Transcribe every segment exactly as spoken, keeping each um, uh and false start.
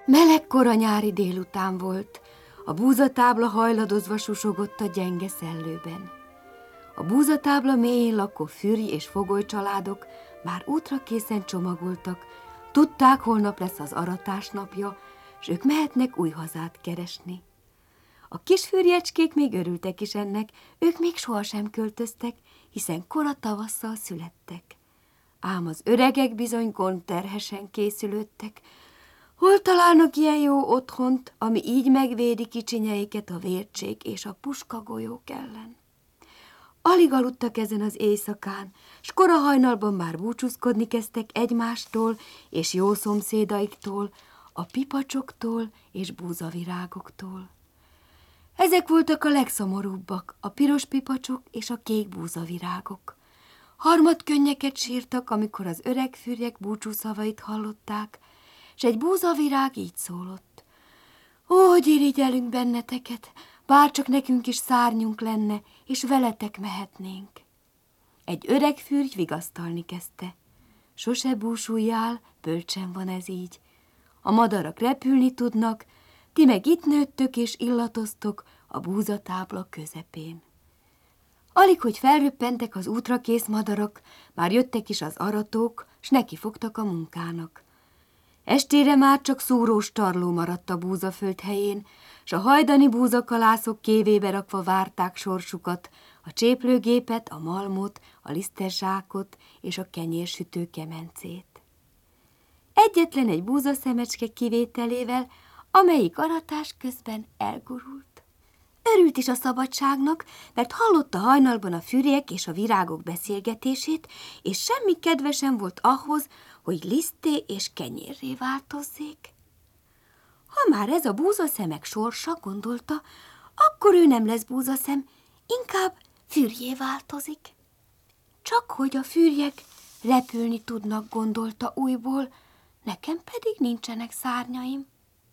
Meleg kora nyári délután volt, a búzatábla hajladozva susogott a gyenge szellőben. A búzatábla mélyén lakó fürj és fogoly családok már útra készen csomagoltak, tudták, holnap lesz az aratás napja, s ők mehetnek új hazát keresni. A kis fürjecskék még örültek is ennek, ők még sohasem költöztek, hiszen kora tavasszal születtek. Ám az öregek bizony gondterhesen készülődtek. Hol találnak ilyen jó otthont, ami így megvédi kicsinyeiket a vértség és a puskagolyók ellen? Alig aludtak ezen az éjszakán, s kora hajnalban már búcsúzkodni kezdtek egymástól és jó szomszédaiktól, a pipacsoktól és búzavirágoktól. Ezek voltak a legszomorúbbak, a piros pipacsok és a kék búzavirágok. Harmadkönnyeket sírtak, amikor az öreg fürjek búcsúszavait hallották, s egy búzavirág így szólott: Ó, hogy irigyelünk benneteket, bárcsak nekünk is szárnyunk lenne, és veletek mehetnénk. Egy öreg fürgy vigasztalni kezdte: Sose búsuljál, bölcsen van ez így. A madarak repülni tudnak, ti meg itt nőttök és illatoztok a búzatábla közepén. Alig, hogy felröppentek az útra kész madarak, már jöttek is az aratók, s neki fogtak a munkának. Estére már csak szúrós tarló maradt a búzaföld helyén, s a hajdani búzakalászok kévébe rakva várták sorsukat, a cséplőgépet, a malmot, a liszterzsákot és a kenyérsütő kemencét. Egyetlen egy búzaszemecske kivételével, amelyik aratás közben elgurult. Örült is a szabadságnak, mert hallotta hajnalban a fürjek és a virágok beszélgetését, és semmi kedve sem volt ahhoz, hogy liszté és kenyérré változzék. Ha már ez a búzaszemek sorsa, gondolta, akkor ő nem lesz búzaszem, inkább fürjé változik. Csak hogy a fürjek repülni tudnak, gondolta újból, nekem pedig nincsenek szárnyaim.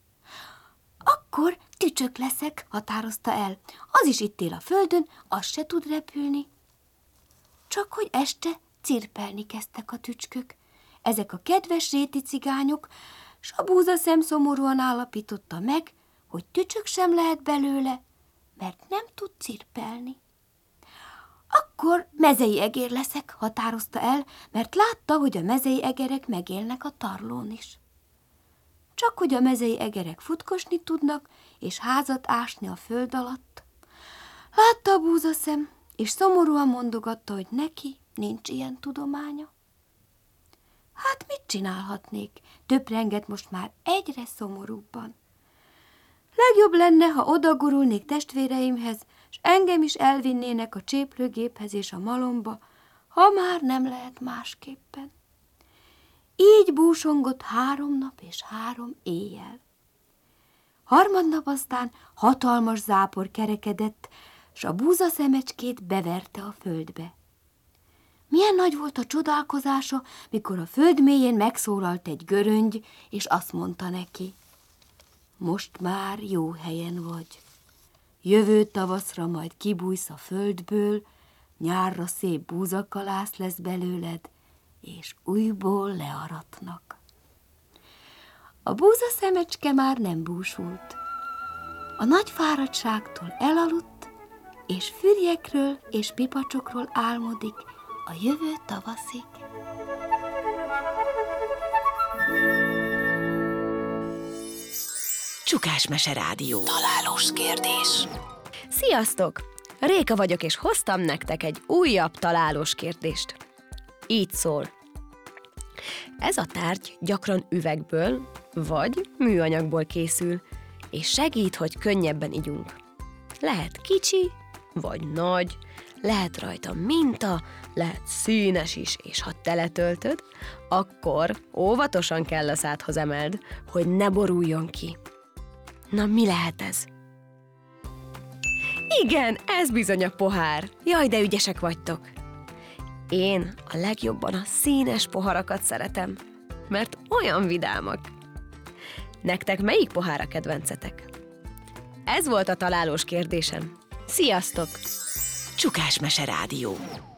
Akkor tücsök leszek, határozta el. Az is itt él a földön, az se tud repülni. Csak hogy este cirpelni kezdtek a tücskök. Ezek a kedves réti cigányok, s a búzaszem szomorúan állapította meg, hogy tücsök sem lehet belőle, mert nem tud cirpelni. Akkor mezei egér leszek, határozta el, mert látta, hogy a mezei egerek megélnek a tarlón is. Csak hogy a mezei egerek futkosni tudnak, és házat ásni a föld alatt. Látta a búzaszem, és szomorúan mondogatta, hogy neki nincs ilyen tudománya. Hát mit csinálhatnék? Töprengett most már egyre szomorúbban. Legjobb lenne, ha odagurulnék testvéreimhez, s engem is elvinnének a cséplőgéphez és a malomba, ha már nem lehet másképpen. Így búsongott három nap és három éjjel. Harmadnap aztán hatalmas zápor kerekedett, s a búzaszemecskét beverte a földbe. Milyen nagy volt a csodálkozása, mikor a föld mélyén megszólalt egy göröngy, és azt mondta neki: Most már jó helyen vagy. Jövő tavaszra majd kibújsz a földből, nyárra szép búzakalász lesz belőled, és újból learatnak. A búzaszemecske már nem búsult. A nagy fáradtságtól elaludt, és fürjekről és pipacsokról álmodik a jövő tavaszig. Csukás Mese Rádió. Találós kérdés. Sziasztok! Réka vagyok, és hoztam nektek egy újabb találós kérdést. Így szól. Ez a tárgy gyakran üvegből vagy műanyagból készül, és segít, hogy könnyebben igyunk. Lehet kicsi vagy nagy, lehet rajta minta, lehet színes is, és ha teletöltöd, akkor óvatosan kell a szádhoz emeld, hogy ne boruljon ki. Na, mi lehet ez? Igen, ez bizony a pohár. Jaj, de ügyesek vagytok. Én a legjobban a színes poharakat szeretem, mert olyan vidámak. Nektek melyik pohár a kedvencetek? Ez volt a találós kérdésem. Sziasztok! Csukás Mese Rádió.